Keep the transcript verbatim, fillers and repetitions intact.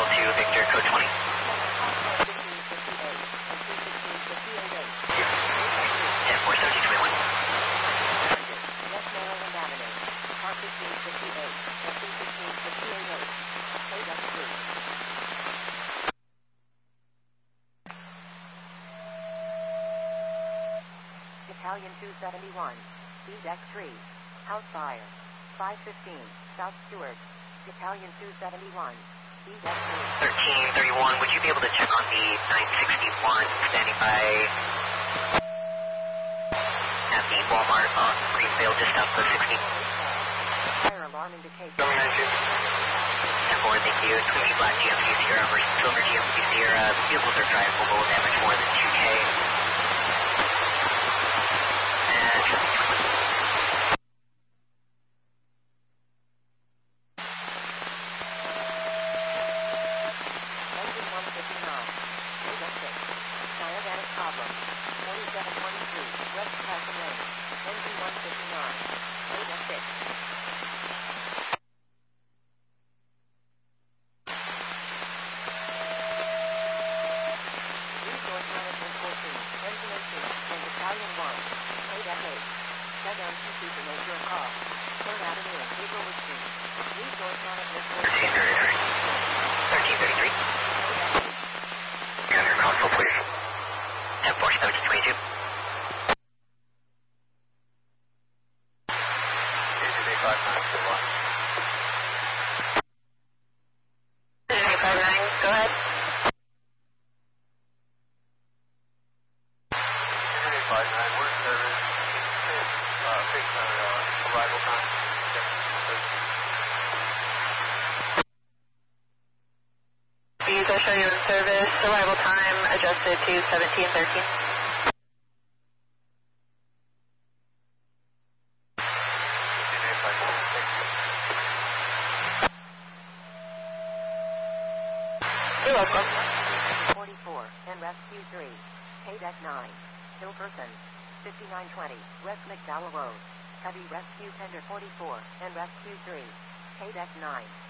to Victor, code twenty. ten four seventeen twenty-one. West Maryland Avenue, car fifteen fifty-eight, S C fifteen fifty-eight, K W three. Battalion two seventy-one, B deck three, house fire, five fifteen, South Stewart. Battalion two seventy-one, B deck three. thirteen thirty-one, would you be able to check on the nine sixty-one standing by at the Walmart on Greenfield just south of sixteen? Fire alarm indicates. ten four, thank you. twenty Black G M C Sierra versus Silver G M C Sierra. Vehicles are drivable, low damage more than two K. And traffic twenty. Engine one fifty-nine, Vega six, diabetic problem, forty-seven twenty-three, West Castle Lane. Engine one fifty-nine, Vega six. Resource Management fourteen, Engine eighteen, and Battalion one, Vega eight. Set down two people make your call. third Avenue and Hazelwood Street. Resource Management fourteen. thirteen thirty-three. Gunner console, please. ten four seventeen twenty-two. Go ahead. five nine, we're in service. Uh, six hundred dollars. Arrival time. These are showing you in service. Arrival time adjusted to seventeen thirteen. You're welcome. forty-four, and Rescue three. K deck nine. Hilperson. fifty-nine twenty, West McDowell Road. Heavy Rescue Tender forty-four, and Rescue three. K deck nine.